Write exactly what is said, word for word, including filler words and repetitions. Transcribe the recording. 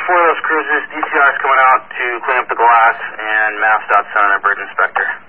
four of those cruises, D C R's coming out to clean up the glass, and MassDOT's sending their bridge inspector.